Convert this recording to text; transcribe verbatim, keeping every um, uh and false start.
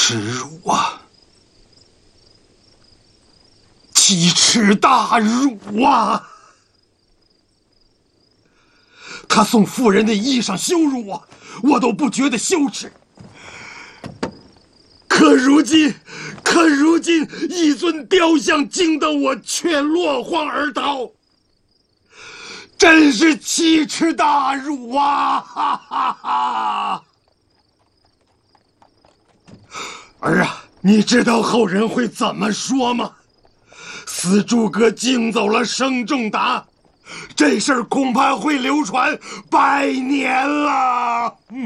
耻辱啊！奇耻大辱啊！他送妇人的衣裳羞辱我，我都不觉得羞耻。可如今，可如今，一尊雕像惊得我却落荒而逃，真是奇耻大辱啊！哈哈哈！儿啊，你知道后人会怎么说吗？死诸葛惊走了生仲达，这事儿恐怕会流传百年了。嗯